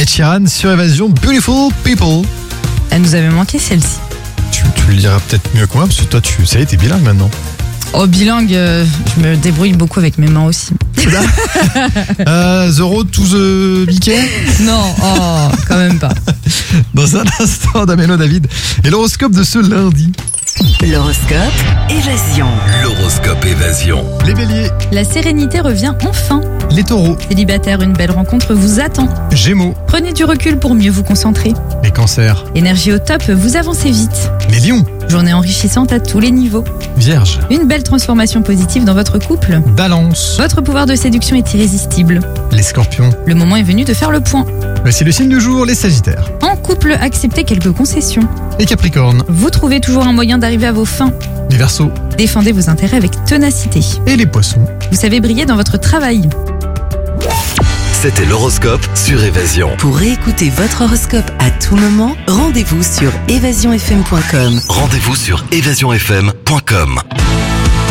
Ed Sheeran sur Évasion, Beautiful People. Elle nous avait manqué celle-ci. Tu le diras peut-être mieux que moi, parce que toi, ça y est, t'es bilingue maintenant. Oh, bilingue, je me débrouille beaucoup avec mes mains aussi. The Road to the Mickey. Non, oh, quand même pas. Dans un instant, Damien David et l'horoscope de ce lundi. L'horoscope Évasion. L'horoscope Évasion. Les béliers, La sérénité revient enfin. les taureaux, Célibataire, une belle rencontre vous attend. gémeaux, Prenez du recul pour mieux vous concentrer. les cancers, Énergie au top, vous avancez vite. les lions, Journée enrichissante à tous les niveaux. vierges, Une belle transformation positive dans votre couple. balance, Votre pouvoir de séduction est irrésistible. les scorpions. Le moment est venu de faire le point. Voici le signe du jour, les sagittaires, En couple, acceptez quelques concessions. les capricornes, Vous trouvez toujours un moyen d'arriver à vos fins. les verseaux Défendez vos intérêts avec ténacité. et les poissons. Vous savez briller dans votre travail. C'était l'horoscope sur Évasion. Pour réécouter votre horoscope à tout moment, rendez-vous sur évasionfm.com. Rendez-vous sur évasionfm.com.